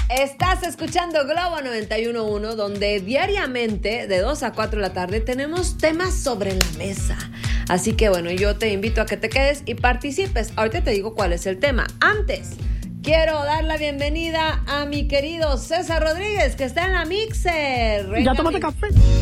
Estás escuchando Globo 91.1, donde diariamente de 2 a 4 de la tarde tenemos temas sobre la mesa. Así que bueno, yo te invito a que te quedes y participes. Ahorita te digo cuál es el tema. Antes, quiero dar la bienvenida a mi querido César Rodríguez, que está en la mixer. ¿Ya tomaste café?